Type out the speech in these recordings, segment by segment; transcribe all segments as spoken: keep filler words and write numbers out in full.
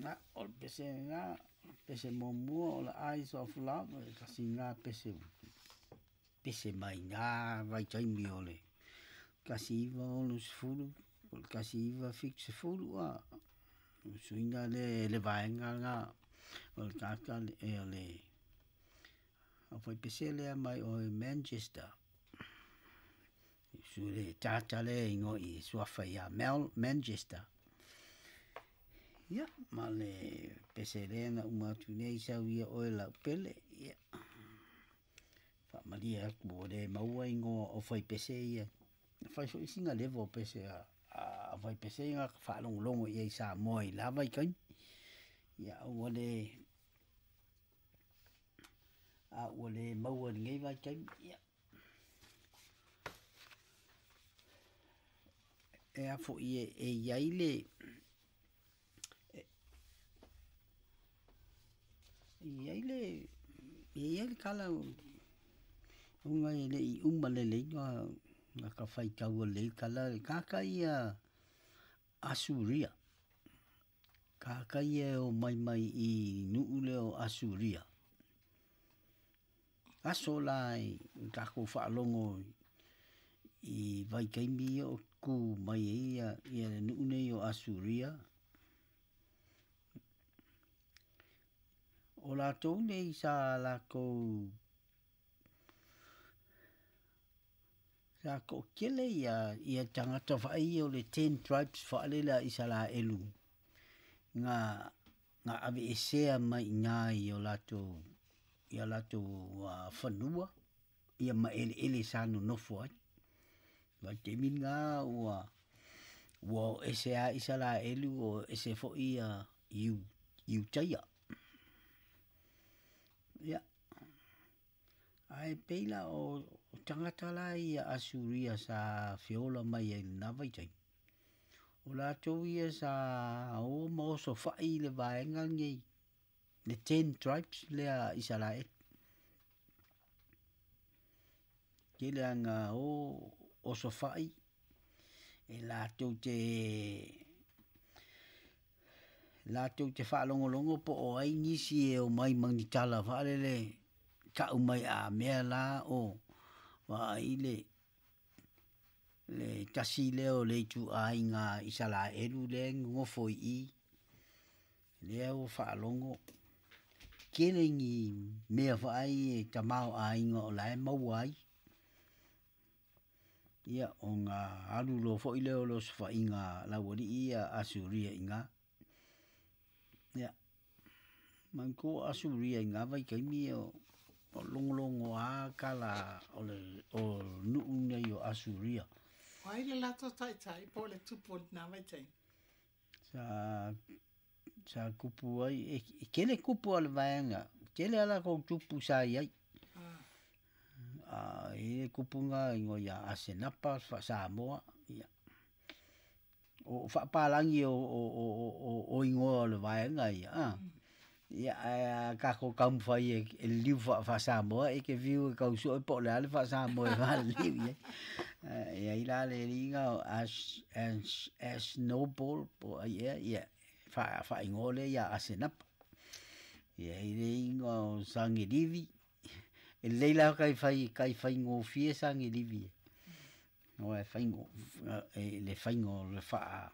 Na o pese nga pese momo o la eyes of love kasi nga pese pese mai nga vai tai mi ole kasi va ono sfulu kasi va fix fulu a suinga le le vai nga nga o kaka e le o foi pese le mai o Manchester su le tata le ingo i sua fai a Manchester. Ya, male pese le na uma tu nei sa ia o la pele ya. Fa malia ko de maua ingo o foi pese ia. Fa so singa levo pese a a vai pese nga fa long long ia sa moi la vai kan. Ya o le a o le maua ngai vai kan ya. E a fo ie e ia ile ia ile ia ile kala unga ile i umma le le nga nga ka fai ka o le kala ka ka ia Asuria ka ka ia o mai mai i nu le o Asuria asolai ka ko fa longo i vai kai mi o ku mai ia ia nu ne o Asuria o la tau nei sa la ko sa ko kele ia ia tangata whai o le ten tribes whaale la isa la elu nga nga ave esea mai ngā i o lato ia lato uh, whanua ia ma ele ele sanu nofo ai wa te min ngā ua ua esea isa la elu o ese fo ia iu iu taia ya ai peila o tangata la ia Asuria sa fiola mai e nava i tai o la tau ia sa o mo so fai le vaenga ngai le ten tribes le a Israel ke le anga o o so fai e la tau te la tau te whaalongo longo po o ai nisi e o mai mangi tala whaalele ka umai a mea la o wa ai le le tasi leo le tu ai ngā isala eru le ngofo i leo whaalongo kelengi mea whaai e tamau ai ngā o lai mau ai ia o ngā alu lo fo i leo lo sfa i ngā lawari ia Asuria i ngā ya man ko Asuria i ngā vai kaimi o o longolongo a kala o le o nuu nei o Asuria. Wai le lato tai tai po le tupu na vai tai. Sa sa kupu ai e kele kupu al vaenga kele ala ko tupu sa ai. Ah e kupu nga ngo ya asenapa fa sa moa ya. O fa palangi o o o o ingo le vaenga ya. Ah. Ya ka ko kam fai e liu fa fa sa moa e ke viu ka so po le ale fa sa moa va liu ya. Ya ila le ringa as as as noble po ya ya fa fa ingole ya asenapa. Ya ile ingo sangi divi. E leila kai fai kai fai ngo fie sangi divi. No e fai ngo e le fai ngo le fa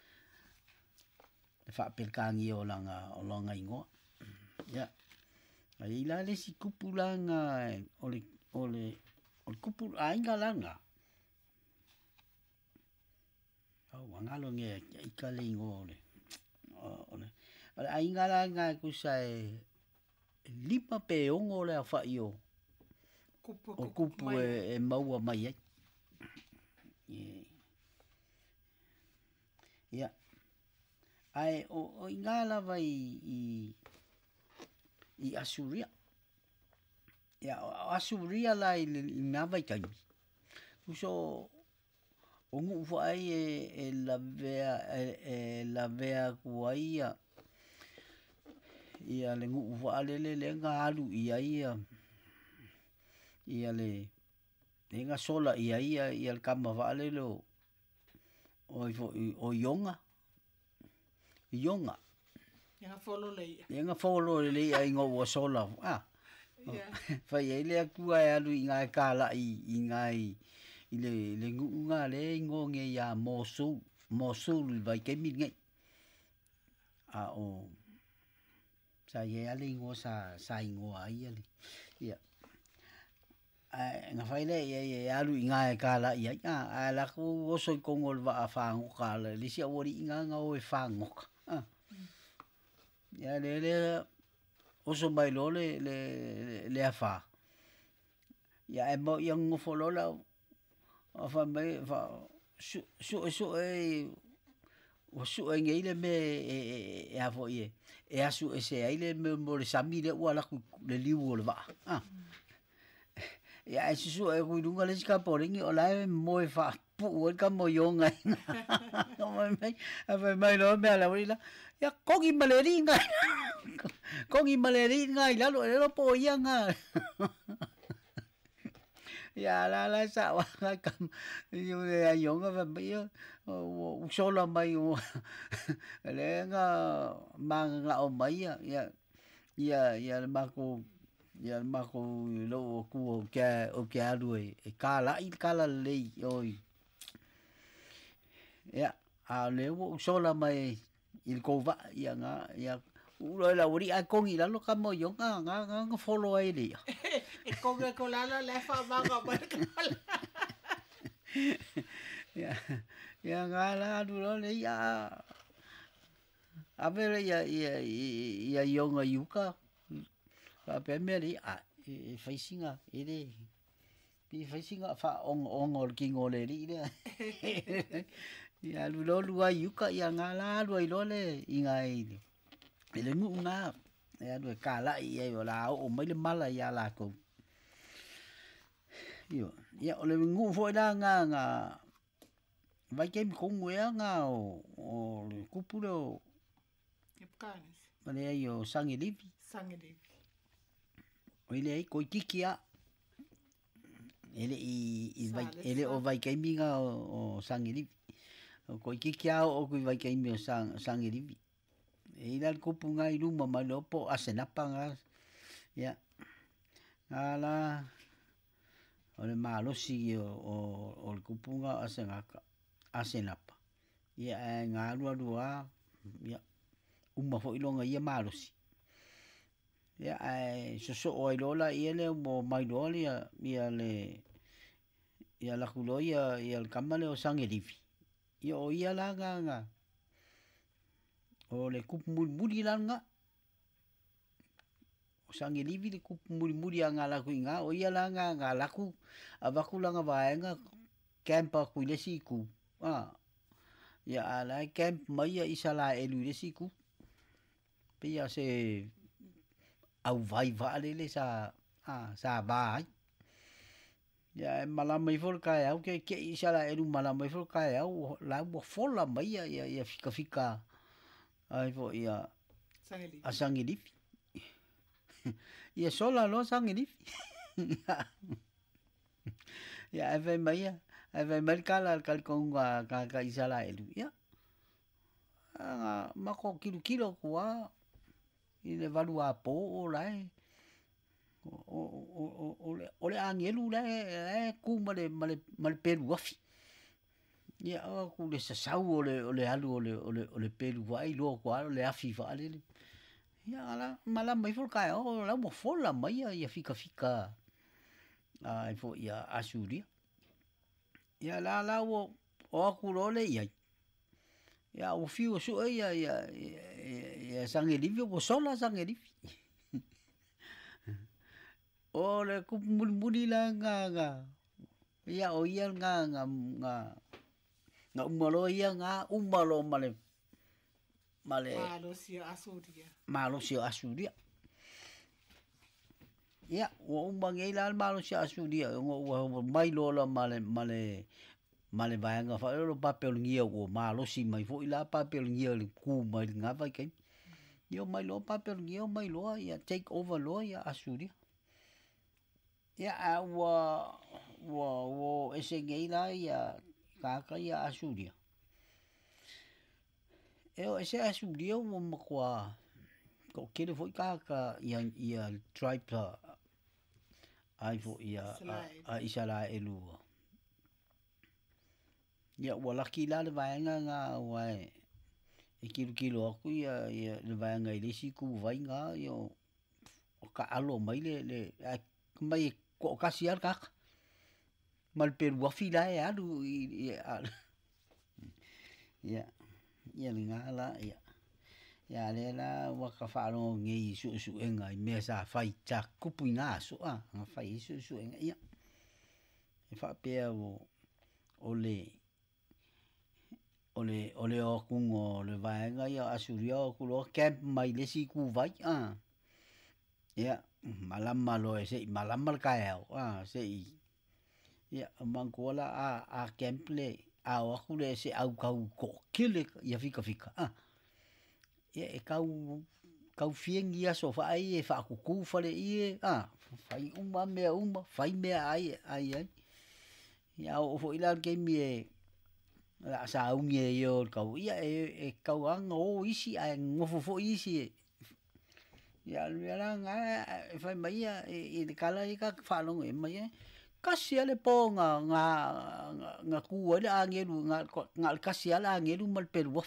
le fa pelkangi o langa o langa ingo. Ya. Ai la le si kupulanga ole ole o kupul ainga langa. Au wangalo nge ikale ingo ole. Ole. Ole ainga langa ku sai lima pe ongo le fa io. Kupu o kupu e, e maua mai ai. Yeah. Ya. Ai o, o ingala vai i i Asuria. Ya o Asuria la i na vai kai. Uso o ngu vai e, e la vea e, e la vea kuaia. Ia le ngu vale le le ngalu ia ia. Ia le le nga sola ia ia ia le kama vale lo o o yonga. Yonga. Ia folo lei. Ia nga folo le ai ngo wa sola. Ah. Ia. Fai ai le kua e alu i ngai kala i i ngai i le le ngunga le ngo nge ia mosu mosu vai ke mi ngai. A o sa ye ale ngo sa sa ngo ai ale. Ia. Ai nga fai le ia ia alu i ngai kala ia a ala ku o so ko ngol va fa ngo kala le sia ori nga nga o e fa ngo. Ah. Ia le le o so mai lo le le le afa. Ia e mo ia ngo folo la o fa mai fa su su su e o su e ngai le me e e a fo ie. E asu e se ai le me mo le sami le wala ku le liu le va. Ah. Ia e su e ku dunga le ska poringi o lai mo e fa pu o ka mo yo ngai. No mai a fa mai lo me ala wila. Ia kongi maleri ngai. Kongi maleri ngai la lo lo po ia nga. Ya la la sa wa kam yo ya yo nga fa mai o sola mai o le nga ma nga o mai ya ya ya ma ko ya ma ko lo ku o ke o ke alu e kala i kala le oi ya a le o sola mai il ko va ya nga ya ulo la uri a kongi la lo kamo yo nga nga nga follow ai le E konga ko la la le fa ma ga ba ka. Ya ya nga la du lo le ya a ver ya ya ya yo nga yuka pa pe me ri a e faisinga ele pi faisinga fa on on ol kingo le ri le ya lu lo lu yuka ya nga la lu lo le inga ile ele ngu nga ya du kala ia yo la o mai le mala ya la ko yo ya ole ngu fo da nga nga vai ke ko ngua nga o o le kupulo Epkanis. mane yo sangi lipi Sangi lipi. o ile ai ko kikia ele i i vai ele o vai ke mi nga o sangi lipi ko kikia o ko vai ke mi o sang sangi lipi e ila kupunga i luma ma lopo asenapa nga ya ala ole malosi o o o kupunga asenaka asenapa ya nga lua lua ya uma fo ilonga ia malosi ya ai so so o ilola ile mo mai loli ya le ya la kuloia ya el kamale o sangelivi yo ia la nga nga o le kupu muri muri langa o sangi livi le kupu muri muri anga la kuinga o ia langa nga la ku avaku langa vaenga campa ku le siku ah ya ala camp mai ia isala elu le siku pia se au vai vale le sa ah sa vai ya malama i for kai au ke ke isala elu malama i for kai au la bo fola mai ia ia fika fika ai vo ia Sangelipi. a sangelipi ia sola lo sangelipi ya ave mai ave mai kala kal konga ka ka isala elu ya ma ko kilo kilo kwa ile valua po o lai o o o o le angelu le e ku male male male peru afi ya ku le sasau o le o le alu o le o le o le peru vai lo kwa le afi vale ya la mala mai fol kai o la mo fola mai ya fika fika ai fo ya asuri ya la la o o ku lo le ya ya o fiu su ya ya ya sangelivi o sola sangelivi o le ku muri muri la nga nga ya o ia nga nga nga nga umalo ia nga umalo male male Malo si asuria. malo si asuria ya o umbange la malo si asuria o mai lo la male male male vaenga fa lo papel ngia o malo si mai fo ila papel ngia le ku mai nga vai ke yo mai lo papel ngia mai lo ya take over lo ya asuria ya wa wa wa ese ngeila ya kaka ya asuria e o ese asuria o makwa ko kele foi ka ka ia ia tribe ai fo ia a isala elu ia wala kila le vaenga nga wai e kilo kilo aku ia ia le vaenga ile si ku vai nga yo o ka alo mai le le mai ko kasi al ka mal per wa fila e alu ia ia ia nga la ia ya le la wa ka fa no ngi su su enga me sa fai cha kupu nga so a nga fai su su enga ia e fa pe o ole ole ole o kungo le vai nga ia asurio ku lo camp mai le si ku vai a ia malama lo se malama ka a se ia mangola a a camp le a o ku le se au ka ko kile ia fika fika a ia e kau kau fiengi aso fa ai e fa kuku fa le ie a fai uma me uma fai me ai ai ai ia o fo ila ke mi e la sa unge yo kau ia e e kau ang o isi ai ngofo fo isi ia la nga fai mai e e kala i ka fa long e mai kasi ale po nga nga nga ku ole angelu nga nga kasi ala angelu mal peru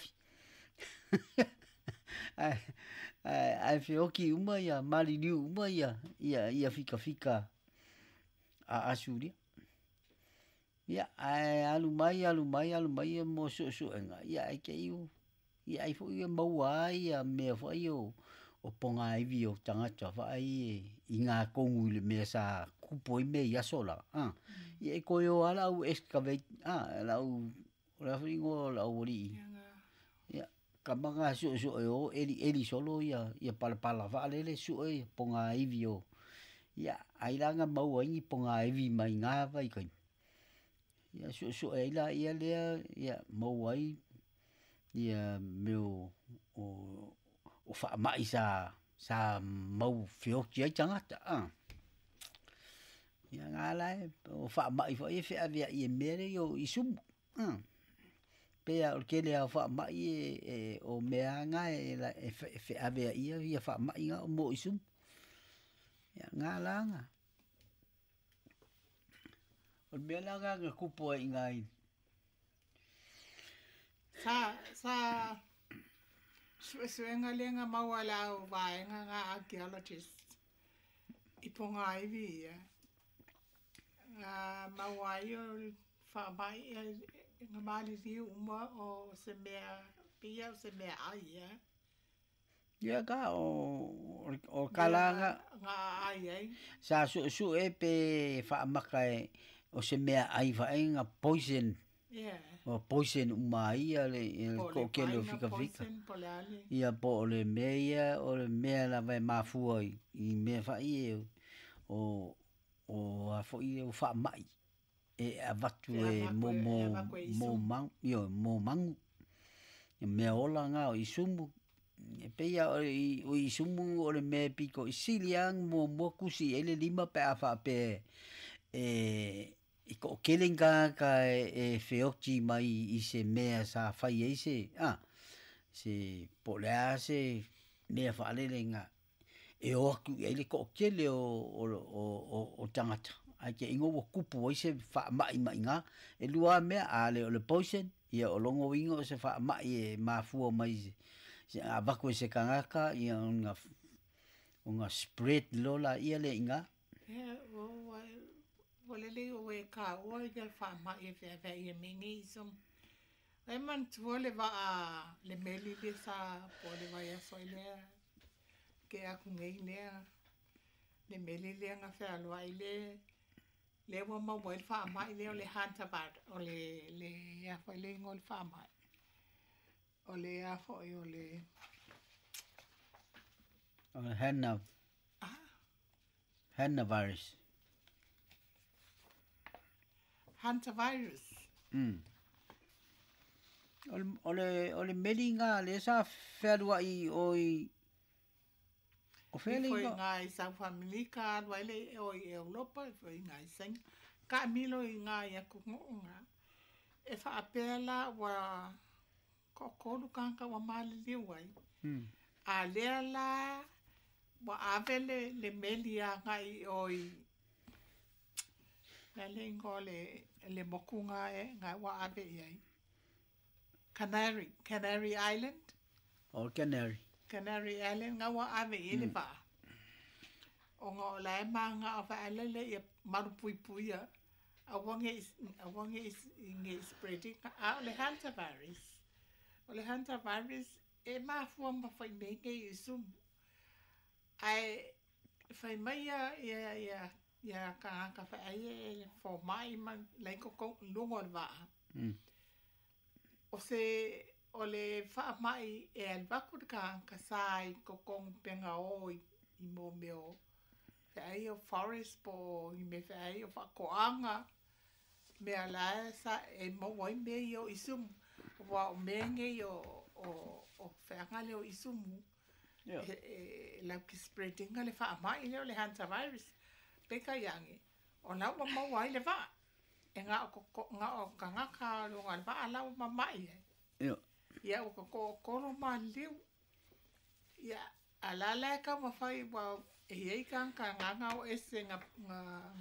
ai ai ai fio ki uma ia mali ni uma ia ia ia fika fika a asuri ia ai alu mai alu mai alu mai mo so so nga ia ai ke iu ia ai fo ia mau ai ia me fo io o ponga ai vi o tanga cha fa ai inga kongu le me sa kupo me ia sola ah ia ko yo ala u excavate ah la u la fringo la ori ia kamanga su su o eli eli solo ia ia pala pala vale le su e ponga ivio ia ai langa mau ai ponga ivi mai nga vai kai ia su su e la ia le ia mau ai ia meu o o fa mai sa sa mau fio kia changa ah ia ngala o fa mai fo e fe avia i mere yo isum ah pe o que le fa mai e o meanga e la e fe ave ia ia fa mai nga mo isum ya nga la nga o meanga nga kupo ngai sa sa su su nga le nga mawala o vai nga nga archaeologist iponga ivi ya nga mawai fa mai nga mali vi uma o se mea pia se mea ai ya ya ka o o kalanga nga ai ai sa su su e pe fa makai o se mea ai va nga poison yeah o poison mai ale ko ke lo fika fika ia po le meia o le mea la vai mafu i me fa i o o a fo i o fa mai e avatu e mo mo mo mang yo mo mang me ola nga o isumu e peia o isumu o le me piko i siliang mo mo kusi ele lima pe afa pe e i ko kelenga ka e feochi mai i se mea sa fai e se ah se polea se me fa le nga e o ku ele ko kele o o o o tangata ai ke ingo wo kupu o se fa mai mai nga e lua me ale o le poison ia o longo wingo se fa mai e mafu o mai se ava ko se kangaka ia nga nga spread lola ia le nga e o o le le o e ka o ia fa mai e fe fe e mingi som ai man tu le va le meli le sa po le va ia so le ke a ku ngai le le meli le nga fe alo ai le le mo mo mo fa mai le o le hanta bad o le le ya fa le ngol fa mai o le ya fo o le o henna henna virus hanta virus mm ole ole melinga le sa ferwa i oi o felinga ngai sa family ka vai le o Europa foi ngai sen ka milo i ngai ya ku nga e fa apela wa ko ko du kan ka wa mali li wai mm a lea la wa ave le le meli a ngai oi la le ngo le le mokunga e ngai wa ave i Canary Canary Island O Canary. Canary Island nga wa ave i le pa o nga la e manga o fa ale le i maru pui pui a a wange a wange is nge spreading a le hantavirus o le hantavirus e ma fu ma fa me ke isum ai fai mai ia ia ia ia ka ka fa ai e fo mai man lai ko ko lungo va Mm. o se o le fa mai e al vaku ka ka sai ko ko penga o i i mo meo fa ai o forest po i me fa ai o fa ko anga me ala sa e mo wai me yo isum wa o me nge yo o o fa ngale o isumu Yeah. e, e la ki spreading le fa mai le le hantavirus pe ka yangi o na mo mo wai le va e nga o ko nga o ka nga ka lo nga va ala o mai Yeah. ia o ko ko ko no ma liu ia ala la ka ma fai wa e ei kan ka nga nga o ese nga nga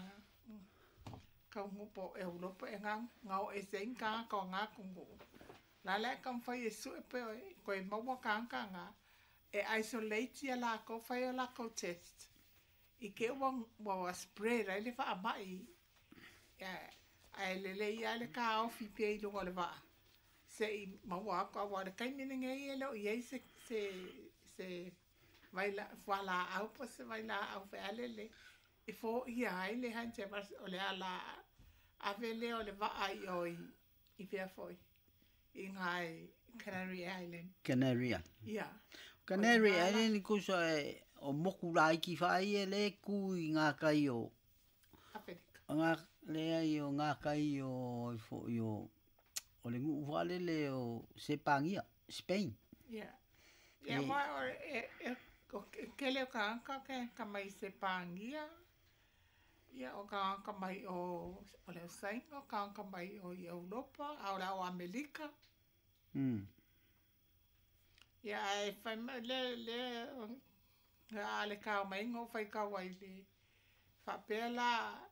ka mo po e ulo po e nga nga o ese ka ka nga kungu la la ka fai e su e pe ko e mo mo ka ka nga e isolate ia la ko fai la ko test i ke wa wa spray ra le fa mai ia ai le le ia le ka o fi pe lo le va se ma wa ka wa le kai mine ngai ele o ye se se se vai la fa la au po se vai la au fe ale le e fo ia ai le han te vas o le ala ave le o le va ai oi i pe foi i ngai Canary Island Canary. ia Canary Island ko so e o moku lai ki fai e le ku i ngā kai o Afrika ngā le ai o ngā kai o i fo i o o le ngu wale le o Sepangia, Spain. ia ia ma o e e ko ke le ka ka ke ka mai se pangia ia o ka ka mai o o le sai o ka ka mai o Europa au la o Amerika Mm. ia e fai ma le le a le ka mai ngo fai ka wai le fa pela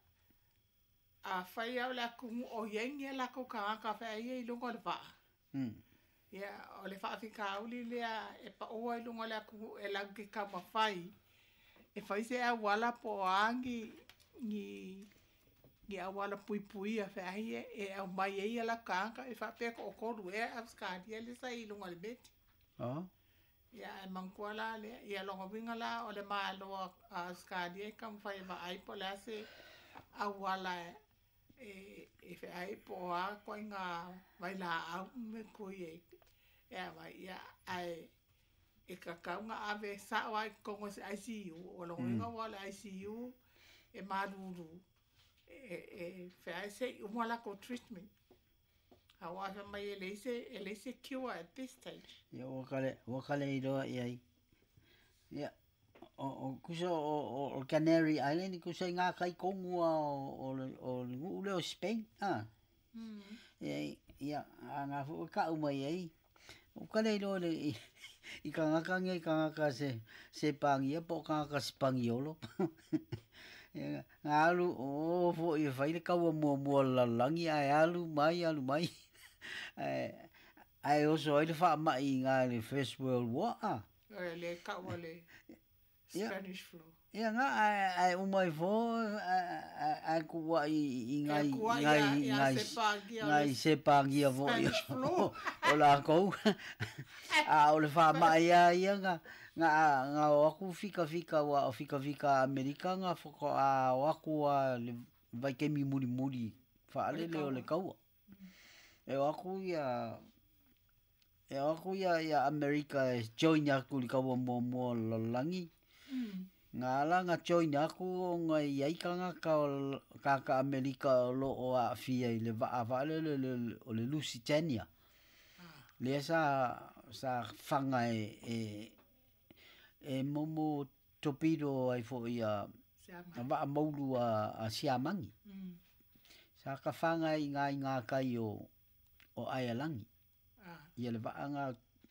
a fai au la ku o yengi la ko ka ka fai i lungo le va Mm. ia o le fa fi ka uli le e pa o i lungo le ku e la ki ka ma fai e fai se a wala po angi ni ni a wala pui pui a fai e e au mai e la ka ka e fa pe ko ko lu e a ska dia le sai lungo le beti Oh. ia e mankuala le ia longo winga la o le malo a skadi e kam fai va ai po la se a wala e e fe ai po a ko nga vai la a me ko ye ia vai ia ai e ka ka nga ave sa wa ko ngo se I C U o lo winga wala I C U e maruru e e fe ai se u wala ko treatment Hawa sa mai ele se ele se cure at this stage. Ia wakale wakale i roa i ai. Ia o o kusa o o o Canary Island kusa ngā kai kongua o o le o le ngu leo Spain. Ah. Mm. Ia ia a ngā fu ka umai ai. O kale i roa le i i ka ngaka ngai ka ngaka se se pangia po ka ngaka se pangiolo. Ia ngā alu o fo i whai le kaua mua mua lalangi ai alu mai alu mai. Ai ai oso ai le wha mai ngā le First World War. Ah. Le ka wale Spanish flu. Ia ngā ai ai umai fo ai ku wa i i ngai ngai ngai ngai se pangia fo o la kou. A o le wha mai ia ia ngā ngā ngā o aku fika fika wa o fika fika Amerika ngā whako a o aku a le vai kemi muri muri wha ale le o le kaua. E o aku ia e o aku ia ia Amerika e join aku li kaua mua mua lalangi. Ngā la ngā join aku o ngā iaikanga ka o ka ka Amerika o lo o a fia i le va va le le le o le Lusitania. Le sa sa fanga e e e momo topido ai fo ia va maulu a a siamangi. Sa ka fanga i ngā ngā kai o o Aialangi. Ia le va nga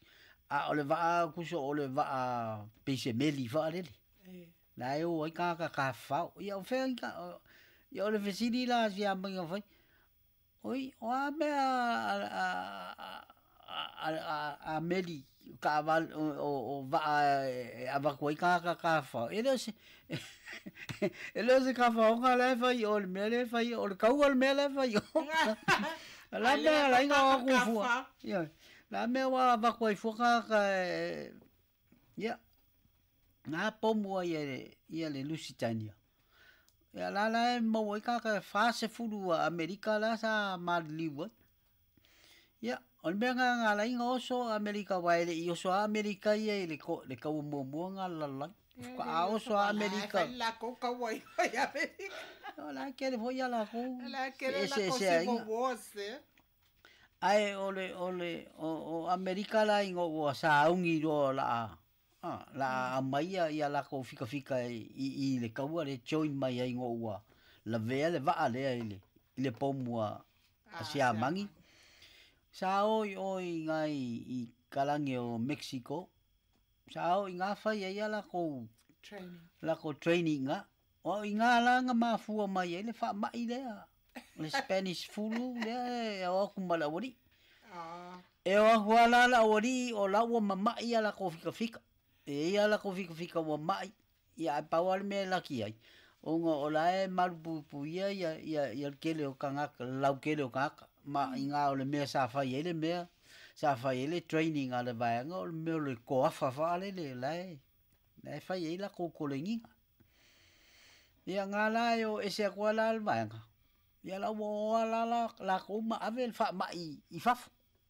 a ole va kuso ole va pese meli va le la eu ai ka ka ka fa ia o fe ka ia ole fesini la sia manga foi oi o a me a a a a a meli ka va o o va a va ko ka ka ka fa ele se ele se ka fa o ka le fa o me le fa o ka o me le fa yo la me la nga ku fu ia la me wa va ko fu ka ka ia na pomo ia ia le Lusitania ia la la mo ka ka fa se fulu Amerika la sa madliwa ia on me nga nga la inga oso Amerika wa ile i oso Amerika ia le ko le ka mo mo nga la la ka a oso Amerika la ko ka wa ia Amerika la ke le voya la ko la ke la ko se mo se ai ole ole o o Amerika la ingo o sa ungi ro la ah la mai ia la ko fika fika i i le ka wa le join mai ai ngo wa la ve le va le ile ile pomo a sia mangi sa oi oi ngai i kalangi o Mexico sa oi nga fa ia la ko training la ko training nga o nga la nga ma fu mai le fa mai le le Spanish fulu le o ku mala wori ah e o wala la wori o la wo mama ia la ko fika fika e ia la ko fika fika wo mai ia pa wal me la ki ai o ngo o la e maru pu ia ia ia kele o kanga lau kele o kanga ma inga o le mea sa fa ele mea sa fa ele training ale vai nga o me le ko fa fa le le lai lai fa ele ko ko le ngi ia nga la yo ese ko la al vai nga ia la wo la la la ko ma ave fa ma i i fa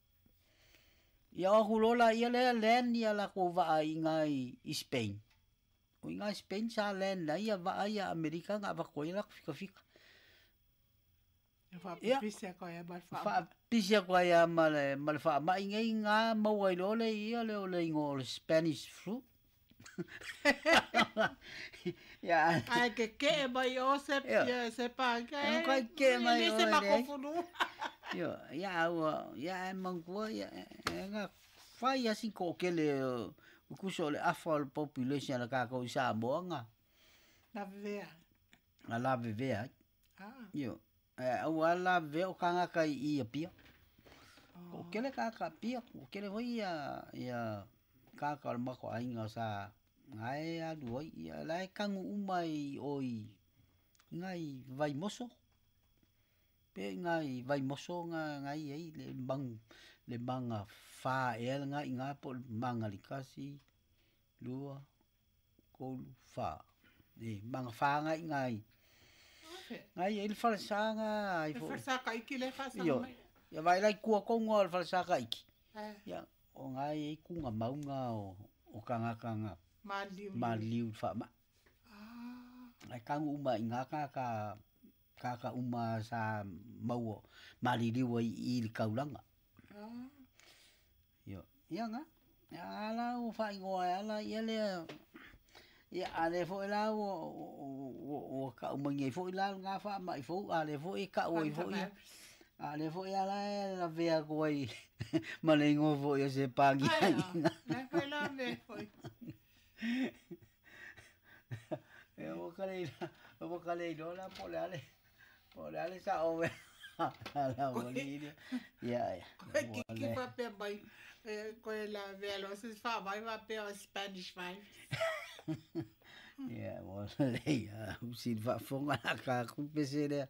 ia o lola ia le len ia la ko va inga i Spain o inga Spain sa len la ia va ia Amerika nga va ko ia fika fika fa pisia ko ia mal fa fa pisia ko ia mal mal fa ma inga inga mo wai lo le ia le le ngo Spanish flu ya ai que que mai o se pia se pa que ka ke mai o se ma ko fulu yo ya o ya man ko ya nga fa ya si ko ke le ku so le afal population la ka ko sa mo nga la vea la vea ah yo eh wala ve o kanga kai i pia o kele ka ka pia o kele voi ya ya ka ka ma ko ai nga sa ngai a duai ya la kangu umai oi ngai vai moso pe ngai vai moso nga ngai ai le bang le manga fa el ngai nga po manga likasi lua ko fa e manga fa ngai ngai ai ele fala sanga ai fo fa ka iki le fa sa mai ya vai lai ku ko ngol fala sa ka iki eh ya o ngai ku nga maunga o o kanga kanga maliu maliu fa ma ah ai kang uma inga ka ka ka ka uma sa mau maliu i i kaulanga ah yo ya nga ya la o fa ngo ya la ya le ya ale fo la o o ka uma ngai fo la nga fa mai fo ale fo e ka o fo ya ale fo ya la la vea ko ai malengo fo ya se pagi la fo la me foi e o kale o kale do la po la le po la le sa o la bolina ya ya que que va pe bai ko la vea lo se fa vai va pe Spanish vai ya mo le ya si va fonga ka ku pese le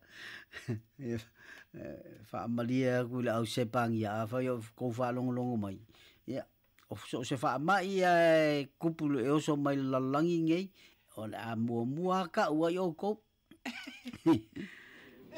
fa malia ku la o se pang ya fa yo ko fa long long mai ya o so se fa mai kupu e o so mai la langi ngai o la mo mua ka wa yo ko